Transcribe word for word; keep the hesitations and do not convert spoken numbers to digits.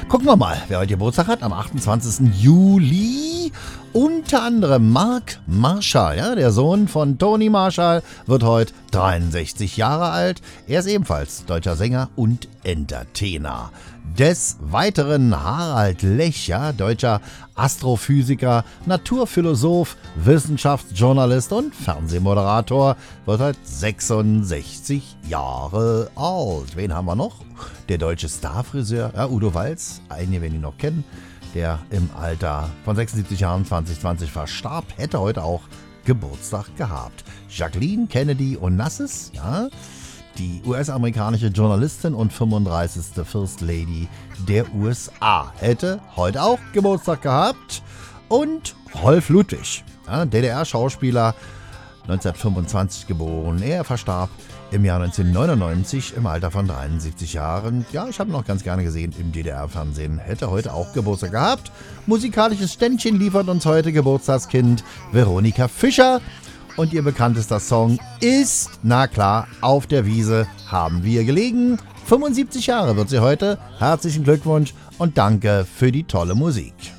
Gucken wir mal, wer heute Geburtstag hat. Am achtundzwanzigsten Juli unter anderem Mark Marshall, ja, der Sohn von Tony Marshall, wird heute dreiundsechzig Jahre alt. Er ist ebenfalls deutscher Sänger und Entertainer. Des Weiteren Harald Lech, ja, deutscher Astrophysiker, Naturphilosoph, Wissenschaftsjournalist und Fernsehmoderator, wird heute sechsundsechzig Jahre alt. Wen haben wir noch? Der deutsche Starfriseur, ja, Udo Walz, einige werden ihn noch kennen, der im Alter von sechsundsiebzig Jahren zwanzig zwanzig verstarb, hätte heute auch Geburtstag gehabt. Jacqueline Kennedy Onassis, ja, die U S-amerikanische Journalistin und fünfunddreißigste First Lady der U S A, hätte heute auch Geburtstag gehabt. Und Rolf Ludwig, ja, D D R-Schauspieler, neunzehnhundertfünfundzwanzig geboren. Er verstarb im Jahr neunzehnhundertneunundneunzig im Alter von dreiundsiebzig Jahren. Ja, ich habe ihn noch ganz gerne gesehen im D D R-Fernsehen. Hätte heute auch Geburtstag gehabt. Musikalisches Ständchen liefert uns heute Geburtstagskind Veronika Fischer. Und ihr bekanntester Song ist, na klar, Auf der Wiese haben wir gelegen. fünfundsiebzig Jahre wird sie heute. Herzlichen Glückwunsch und danke für die tolle Musik.